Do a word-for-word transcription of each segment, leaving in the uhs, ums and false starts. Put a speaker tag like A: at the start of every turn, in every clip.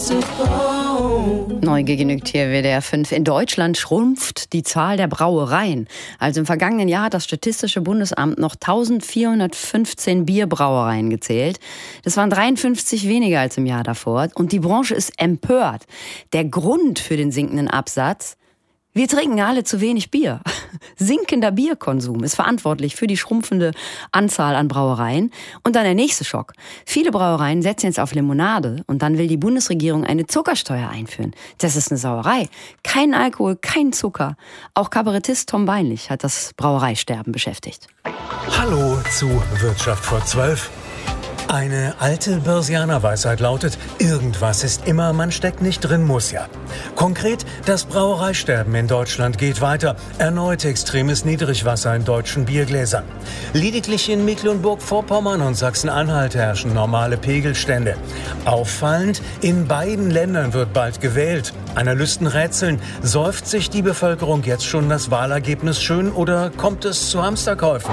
A: Neugegenügt hier W D R fünf. In Deutschland schrumpft die Zahl der Brauereien. Also im vergangenen Jahr hat das Statistische Bundesamt noch eintausendvierhundertfünfzehn Bierbrauereien gezählt. Das waren dreiundfünfzig weniger als im Jahr davor. Und die Branche ist empört. Der Grund für den sinkenden Absatz: wir trinken alle zu wenig Bier. Sinkender Bierkonsum ist verantwortlich für die schrumpfende Anzahl an Brauereien. Und dann der nächste Schock. Viele Brauereien setzen jetzt auf Limonade und dann will die Bundesregierung eine Zuckersteuer einführen. Das ist eine Sauerei. Kein Alkohol, kein Zucker. Auch Kabarettist Tom Beinlich hat das Brauereisterben beschäftigt.
B: Hallo zu Wirtschaft vor zwölf. Eine alte Börsianerweisheit lautet: Irgendwas ist immer, man steckt nicht drin, muss ja. Konkret, das Brauereisterben in Deutschland geht weiter. Erneut extremes Niedrigwasser in deutschen Biergläsern. Lediglich in Mecklenburg-Vorpommern und Sachsen-Anhalt herrschen normale Pegelstände. Auffallend, in beiden Ländern wird bald gewählt. Analysten rätseln: Säuft sich die Bevölkerung jetzt schon das Wahlergebnis schön oder kommt es zu Hamsterkäufen?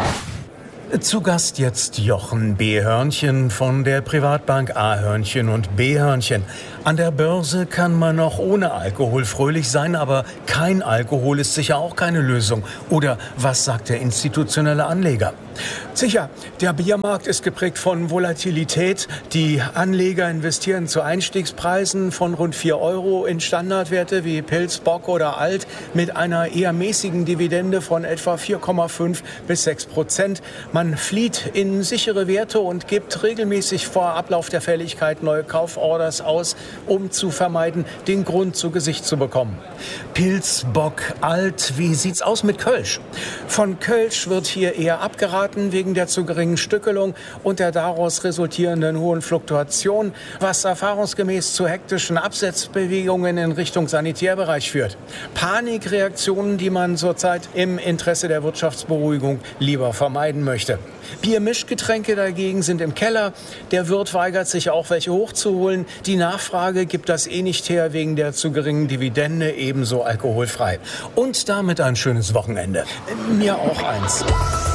B: Zu Gast jetzt Jochen B. Hörnchen von der Privatbank A. Hörnchen und B. Hörnchen. An der Börse kann man noch ohne Alkohol fröhlich sein, aber kein Alkohol ist sicher auch keine Lösung. Oder was sagt der institutionelle Anleger? Sicher, der Biermarkt ist geprägt von Volatilität. Die Anleger investieren zu Einstiegspreisen von rund vier Euro in Standardwerte wie Pils, Bock oder Alt mit einer eher mäßigen Dividende von etwa vier Komma fünf bis sechs Prozent. Man flieht in sichere Werte und gibt regelmäßig vor Ablauf der Fälligkeit neue Kauforders aus, um zu vermeiden, den Grund zu Gesicht zu bekommen. Pils, Bock, Alt, wie sieht's aus mit Kölsch? Von Kölsch wird hier eher abgeraten wegen der zu geringen Stückelung und der daraus resultierenden hohen Fluktuation, was erfahrungsgemäß zu hektischen Absetzbewegungen in Richtung Sanitärbereich führt. Panikreaktionen, die man zurzeit im Interesse der Wirtschaftsberuhigung lieber vermeiden möchte. Biermischgetränke dagegen sind im Keller. Der Wirt weigert sich auch, welche hochzuholen. Die Nachfrage gibt das eh nicht her, wegen der zu geringen Dividende, ebenso alkoholfrei. Und damit ein schönes Wochenende. Mir auch eins.